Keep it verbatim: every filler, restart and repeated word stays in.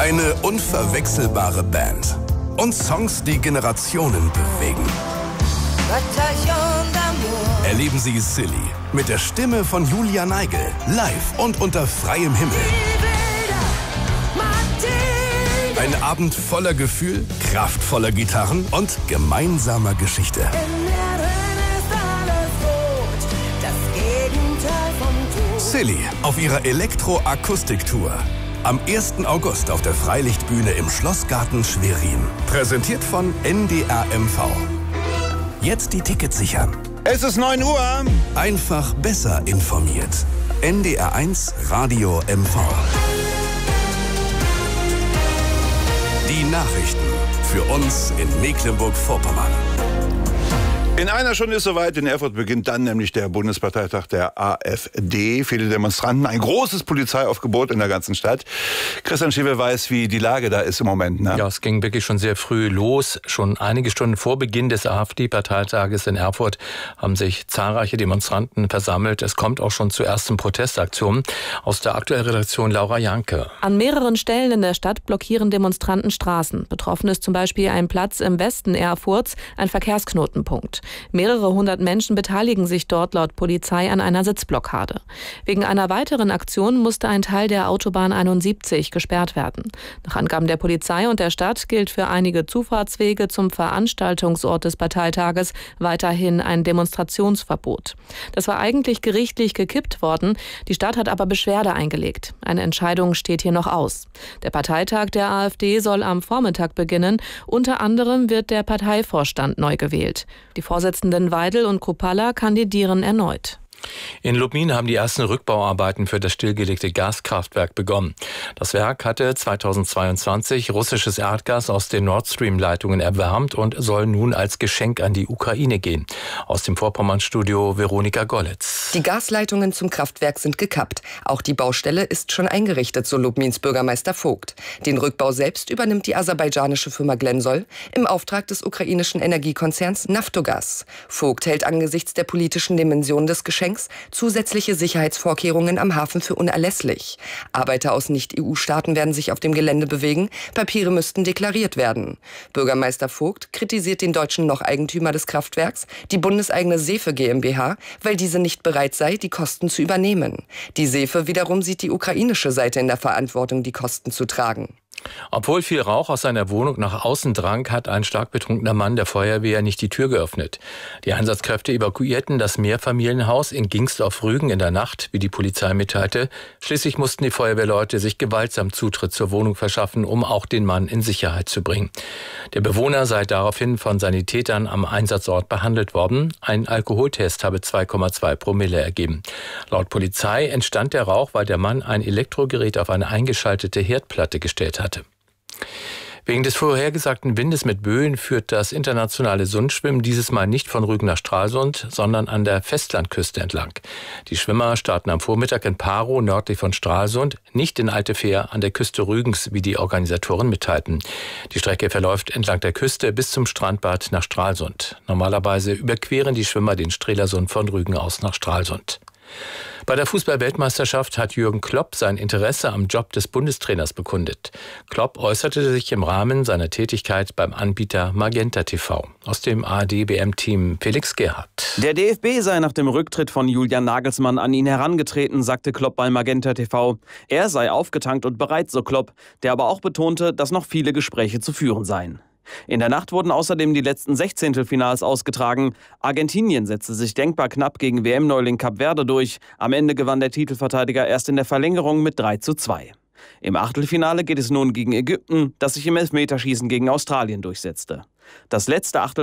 Eine unverwechselbare Band. Und Songs, die Generationen bewegen. Erleben Sie Silly mit der Stimme von Julia Neigel. Live und unter freiem Himmel. Ein Abend voller Gefühl, kraftvoller Gitarren und gemeinsamer Geschichte. Silly auf ihrer Elektro-Akustik-Tour. Am ersten August auf der Freilichtbühne im Schlossgarten Schwerin. Präsentiert von N D R M V. Jetzt die Tickets sichern. Es ist neun Uhr. Einfach besser informiert. N D R eins Radio M V. Die Nachrichten für uns in Mecklenburg-Vorpommern. In einer Stunde ist soweit. In Erfurt beginnt dann nämlich der Bundesparteitag der AfD. Viele Demonstranten, ein großes Polizeiaufgebot in der ganzen Stadt. Christian Schiewe weiß, wie die Lage da ist im Moment. Ne? Ja, es ging wirklich schon sehr früh los. Schon einige Stunden vor Beginn des AfD-Parteitages in Erfurt haben sich zahlreiche Demonstranten versammelt. Es kommt auch schon zu ersten Protestaktionen. Aus der aktuellen Redaktion Laura Janke. An mehreren Stellen in der Stadt blockieren Demonstranten Straßen. Betroffen ist zum Beispiel ein Platz im Westen Erfurts, ein Verkehrsknotenpunkt. Mehrere hundert Menschen beteiligen sich dort laut Polizei an einer Sitzblockade. Wegen einer weiteren Aktion musste ein Teil der Autobahn einundsiebzig gesperrt werden. Nach Angaben der Polizei und der Stadt gilt für einige Zufahrtswege zum Veranstaltungsort des Parteitages weiterhin ein Demonstrationsverbot. Das war eigentlich gerichtlich gekippt worden. Die Stadt hat aber Beschwerde eingelegt. Eine Entscheidung steht hier noch aus. Der Parteitag der AfD soll am Vormittag beginnen. Unter anderem wird der Parteivorstand neu gewählt. Die Vorsitzenden Weidel und Kruppalla kandidieren erneut. In Lubmin haben die ersten Rückbauarbeiten für das stillgelegte Gaskraftwerk begonnen. Das Werk hatte zweitausendzweiundzwanzig russisches Erdgas aus den Nord Stream-Leitungen erwärmt und soll nun als Geschenk an die Ukraine gehen. Aus dem Vorpommern-Studio Veronika Gollitz. Die Gasleitungen zum Kraftwerk sind gekappt. Auch die Baustelle ist schon eingerichtet, so Lubmins Bürgermeister Vogt. Den Rückbau selbst übernimmt die aserbaidschanische Firma Glensol im Auftrag des ukrainischen Energiekonzerns Naftogas. Vogt hält angesichts der politischen Dimension des Geschenks zusätzliche Sicherheitsvorkehrungen am Hafen für unerlässlich. Arbeiter aus Nicht-E U-Staaten werden sich auf dem Gelände bewegen. Papiere müssten deklariert werden. Bürgermeister Vogt kritisiert den deutschen Noch-Eigentümer des Kraftwerks, die bundeseigene Sefe GmbH, weil diese nicht bereit sei, die Kosten zu übernehmen. Die Sefe wiederum sieht die ukrainische Seite in der Verantwortung, die Kosten zu tragen. Obwohl viel Rauch aus seiner Wohnung nach außen drang, hat ein stark betrunkener Mann der Feuerwehr nicht die Tür geöffnet. Die Einsatzkräfte evakuierten das Mehrfamilienhaus in Gingst auf Rügen in der Nacht, wie die Polizei mitteilte. Schließlich mussten die Feuerwehrleute sich gewaltsam Zutritt zur Wohnung verschaffen, um auch den Mann in Sicherheit zu bringen. Der Bewohner sei daraufhin von Sanitätern am Einsatzort behandelt worden. Ein Alkoholtest habe zwei Komma zwei Promille ergeben. Laut Polizei entstand der Rauch, weil der Mann ein Elektrogerät auf eine eingeschaltete Herdplatte gestellt hatte. Wegen des vorhergesagten Windes mit Böen führt das internationale Sundschwimmen dieses Mal nicht von Rügen nach Stralsund, sondern an der Festlandküste entlang. Die Schwimmer starten am Vormittag in Parow nördlich von Stralsund, nicht in Altefähr an der Küste Rügens, wie die Organisatoren mitteilten. Die Strecke verläuft entlang der Küste bis zum Strandbad nach Stralsund. Normalerweise überqueren die Schwimmer den Strelasund von Rügen aus nach Stralsund. Bei der Fußball-Weltmeisterschaft hat Jürgen Klopp sein Interesse am Job des Bundestrainers bekundet. Klopp äußerte sich im Rahmen seiner Tätigkeit beim Anbieter Magenta T V. Aus dem A R D-W M-Team Felix Gerhardt. Der D F B sei nach dem Rücktritt von Julian Nagelsmann an ihn herangetreten, sagte Klopp bei Magenta T V. Er sei aufgetankt und bereit, so Klopp, der aber auch betonte, dass noch viele Gespräche zu führen seien. In der Nacht wurden außerdem die letzten Sechzehntelfinals ausgetragen. Argentinien setzte sich denkbar knapp gegen W M-Neuling Kap Verde durch. Am Ende gewann der Titelverteidiger erst in der Verlängerung mit drei zu zwei. Im Achtelfinale geht es nun gegen Ägypten, das sich im Elfmeterschießen gegen Australien durchsetzte. Das letzte Achtel